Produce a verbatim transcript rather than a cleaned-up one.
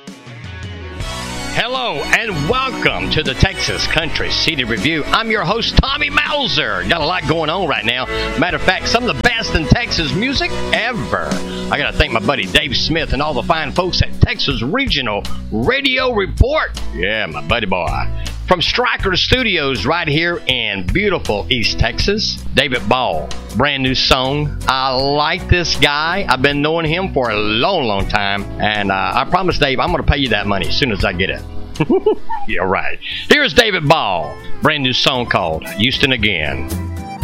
Hello and welcome to the Texas Country C D Review. I'm your host, Tommy Mauser. Got a lot going on right now. Matter of fact, some of the best in Texas music ever. I got to thank my buddy Dave Smith and all the fine folks at Texas Regional Radio Report. Yeah, my buddy boy. From Stryker Studios right here in beautiful East Texas, David Ball. Brand new song. I like this guy. I've been knowing him for a long, long time. And uh, I promise, Dave, I'm going to pay you that money as soon as I get it. Yeah, right. Here's David Ball. Brand new song called Houston Again.